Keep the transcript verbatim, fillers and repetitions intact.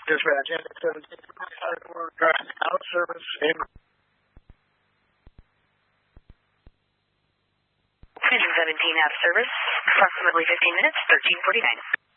Dispatch, N seventeen, we're trying out of service. Engine seventeen out of service, approximately fifteen minutes, thirteen forty-nine.